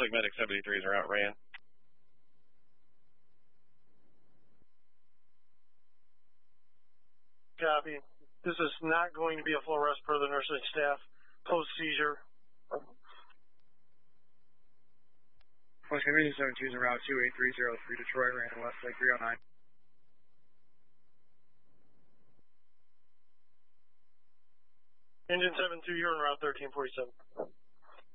like Medic 73 is en route ran. Copy. This is not going to be a full arrest per the nursing staff. Post-seizure. Function Region 72 is en route 28303 Detroit, ran west leg 309. Engine 72, you're en route 1347.